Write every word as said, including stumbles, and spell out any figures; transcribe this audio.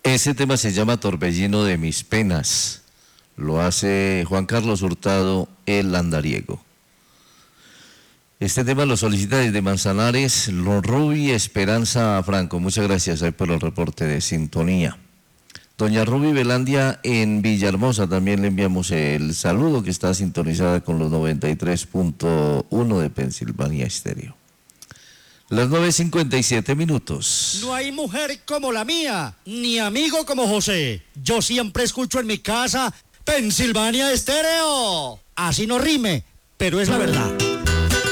Ese tema se llama Torbellino de mis penas. Lo hace Juan Carlos Hurtado, el andariego. Este tema lo solicita desde Manzanares, Lon Ruby Esperanza Franco. Muchas gracias ahí por el reporte de sintonía. Doña Ruby Velandia en Villahermosa, también le enviamos el saludo, que está sintonizada con los noventa y tres punto uno de Pensilvania Estéreo. Las nueve cincuenta y siete minutos. No hay mujer como la mía, ni amigo como José. Yo siempre escucho en mi casa Pensilvania Estéreo. Así no rime, pero es la verdad.